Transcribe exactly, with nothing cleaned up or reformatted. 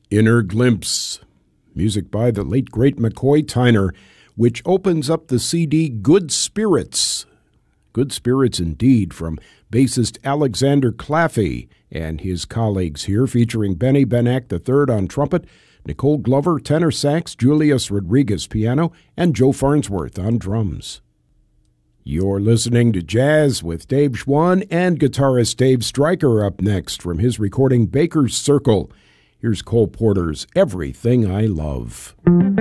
Inner Glimpse, music by the late great McCoy Tyner, which opens up the C D Good Spirits. Good Spirits indeed, from bassist Alexander Claffey and his colleagues here, featuring Benny Benack the third on trumpet, Nicole Glover tenor sax, Julius Rodriguez piano, and Joe Farnsworth on drums. You're listening to Jazz with Dave Schwann, and guitarist Dave Stryker up next from his recording Baker's Circle. Here's Cole Porter's Everything I Love.